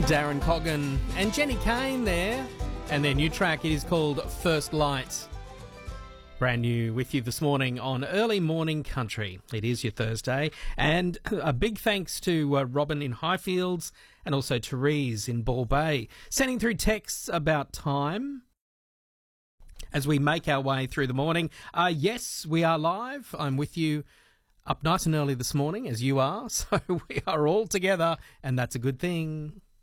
Darren Coggan and Jenny Kane there, and their new track, it is called First Light. Brand new with you this morning on Early Morning Country. It is your Thursday, and a big thanks to Robin in Highfields and also Therese in Ball Bay, sending through texts about time as we make our way through the morning. Yes, we are live. I'm with you up nice and early this morning, as you are, so we are all together, and that's a good thing.